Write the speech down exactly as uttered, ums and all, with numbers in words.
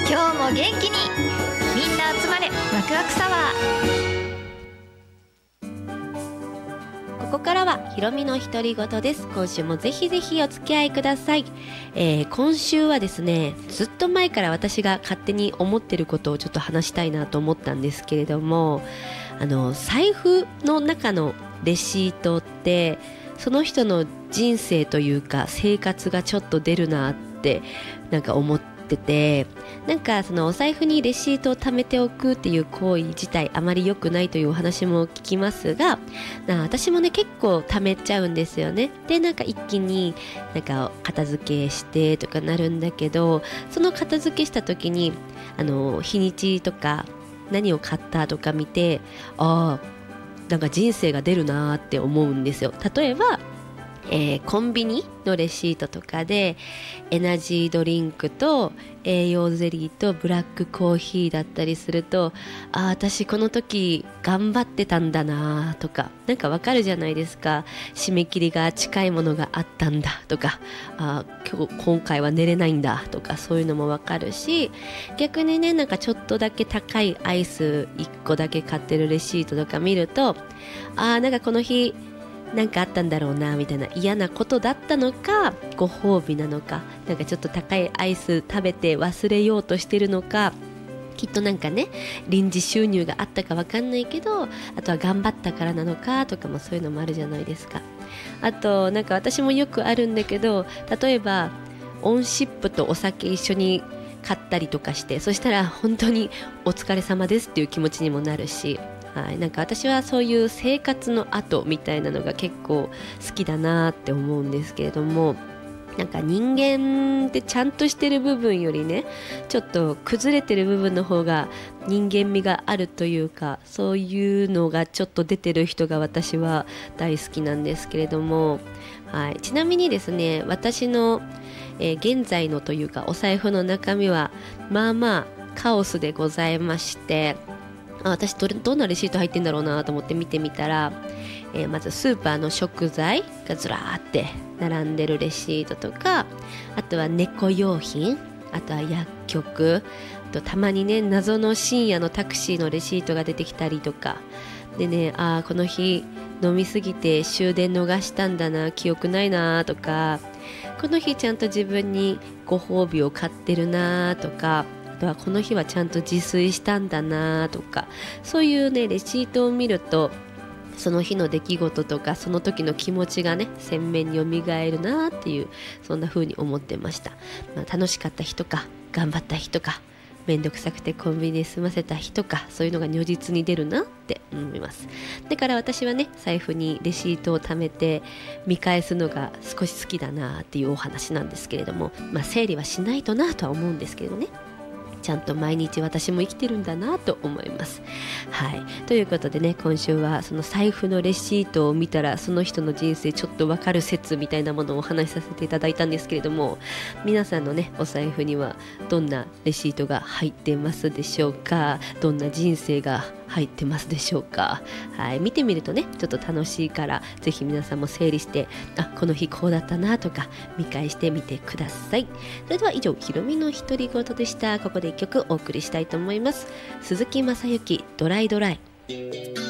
今日も元気にみんな集まれワクワクサワー。ここからはひろみの独り言です。今週もぜひぜひお付き合いください。えー、今週はですね、ずっと前から私が勝手に思ってることをちょっと話したいなと思ったんですけれども、あの財布の中のレシートってその人の人生というか生活がちょっと出るなってなんか思ってて、なんかそのお財布にレシートを貯めておくっていう行為自体あまり良くないというお話も聞きますが、な私もね結構貯めちゃうんですよね。でなんか一気になんか片付けしてとかなるんだけど、その片付けした時にあの日にちとか何を買ったとか見て、ああなんか人生が出るなって思うんですよ。例えば、えー、コンビニのレシートとかでエナジードリンクと栄養ゼリーとブラックコーヒーだったりすると、あ私この時頑張ってたんだなとか、なんかわかるじゃないですか。締め切りが近いものがあったんだとか、あ今日今回は寝れないんだとか、そういうのもわかるし、逆にねなんかちょっとだけ高いアイスいっこだけ買ってるレシートとか見ると、あなんかこの日なんかあったんだろうなみたいな、嫌なことだったのかご褒美なのか、なんかちょっと高いアイス食べて忘れようとしてるのか、きっとなんかね臨時収入があったかわかんないけど、あとは頑張ったからなのかとかもそういうのもあるじゃないですか。あとなんか私もよくあるんだけど、例えばオンシップとお酒一緒に買ったりとかして、そしたら本当にお疲れ様ですっていう気持ちにもなるし、はい、なんか私はそういう生活の後みたいなのが結構好きだなって思うんですけれども、なんか人間ってちゃんとしてる部分よりねちょっと崩れてる部分の方が人間味があるというか、そういうのがちょっと出てる人が私は大好きなんですけれども、はい、ちなみにですね、私の、えー、現在のというかお財布の中身はまあまあカオスでございまして、あ私 ど, どんなレシート入ってんだろうなと思って見てみたら、えー、まずスーパーの食材がずらーって並んでるレシートとか、あとは猫用品、あとは薬局、あとたまにね謎の深夜のタクシーのレシートが出てきたりとかでね、あこの日飲みすぎて終電逃したんだな、記憶ないなとか、この日ちゃんと自分にご褒美を買ってるなとか、あとはこの日はちゃんと自炊したんだなとか、そういうねレシートを見るとその日の出来事とかその時の気持ちがね鮮明によみがえるなっていう、そんな風に思ってました。まあ、楽しかった日とか頑張った日とかめんどくさくてコンビニで済ませた日とか、そういうのが如実に出るなって思います。だから私はね財布にレシートを貯めて見返すのが少し好きだなっていうお話なんですけれども、まあ整理はしないとなとは思うんですけどね、ちゃんと毎日私も生きてるんだなと思います。はい、ということでね、今週はその財布のレシートを見たらその人の人生ちょっとわかる説みたいなものをお話しさせていただいたんですけれども、皆さんのねお財布にはどんなレシートが入ってますでしょうか。どんな人生が入ってますでしょうか。はい、見てみるとねちょっと楽しいから、ぜひ皆さんも整理して、あこの日こうだったなとか見返してみてください。それでは以上、ひろみの独り言でした。ここで一曲お送りしたいと思います。鈴木雅之、ドライドライ。